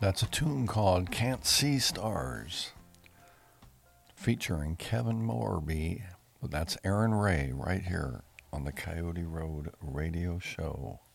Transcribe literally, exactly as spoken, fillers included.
That's a tune called Can't See Stars, featuring Kevin Morby. That's Aaron Ray right here on the Coyote Road Radio Show.